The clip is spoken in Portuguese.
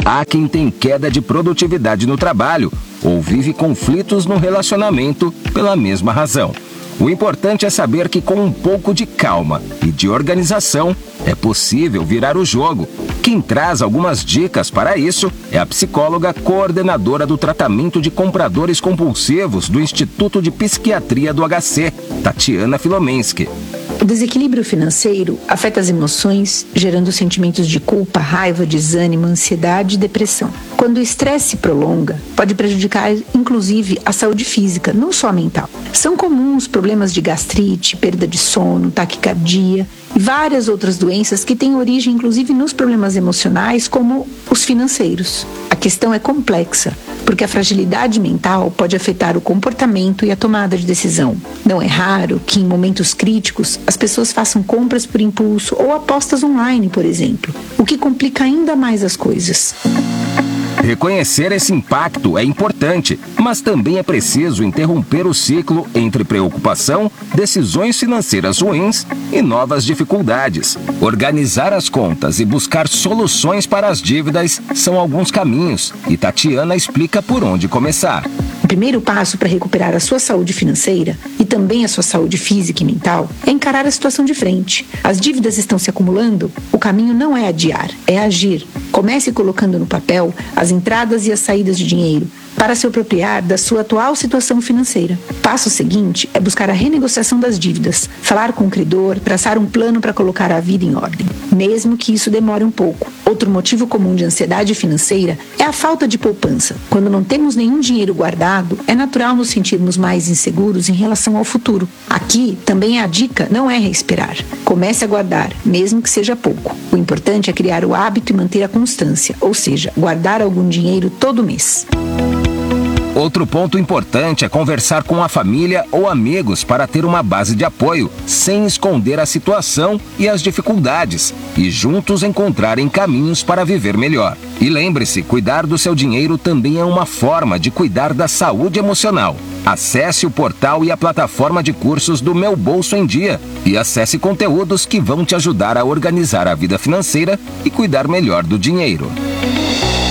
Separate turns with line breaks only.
Há quem tem queda de produtividade no trabalho ou vive conflitos no relacionamento pela mesma razão. O importante é saber que com um pouco de calma e de organização é possível virar o jogo. Quem traz algumas dicas para isso é a psicóloga coordenadora do tratamento de compradores compulsivos do Instituto de Psiquiatria do HC, Tatiana Filomensky.
O desequilíbrio financeiro afeta as emoções, gerando sentimentos de culpa, raiva, desânimo, ansiedade e depressão. Quando o estresse se prolonga, pode prejudicar inclusive a saúde física, não só mental. São comuns problemas de gastrite, perda de sono, taquicardia e várias outras doenças que têm origem inclusive nos problemas emocionais, como os financeiros. A questão é complexa, porque a fragilidade mental pode afetar o comportamento e a tomada de decisão. Não é raro que, em momentos críticos, as pessoas façam compras por impulso ou apostas online, por exemplo, o que complica ainda mais as coisas.
Reconhecer esse impacto é importante, mas também é preciso interromper o ciclo entre preocupação, decisões financeiras ruins e novas dificuldades. Organizar as contas e buscar soluções para as dívidas são alguns caminhos, e Tatiana explica por onde começar.
O primeiro passo para recuperar a sua saúde financeira e também a sua saúde física e mental é encarar a situação de frente. As dívidas estão se acumulando? O caminho não é adiar, é agir. Comece colocando no papel as entradas e as saídas de dinheiro para se apropriar da sua atual situação financeira. Passo seguinte é buscar a renegociação das dívidas, falar com o credor, traçar um plano para colocar a vida em ordem, mesmo que isso demore um pouco. Outro motivo comum de ansiedade financeira é a falta de poupança. Quando não temos nenhum dinheiro guardado, é natural nos sentirmos mais inseguros em relação ao futuro. Aqui também a dica não é reesperar. Comece a guardar, mesmo que seja pouco. O importante é criar o hábito e manter a constância, ou seja, guardar algum dinheiro todo mês.
Outro ponto importante é conversar com a família ou amigos para ter uma base de apoio, sem esconder a situação e as dificuldades, e juntos encontrarem caminhos para viver melhor. E lembre-se, cuidar do seu dinheiro também é uma forma de cuidar da saúde emocional. Acesse o portal e a plataforma de cursos do Meu Bolso em Dia e acesse conteúdos que vão te ajudar a organizar a vida financeira e cuidar melhor do dinheiro.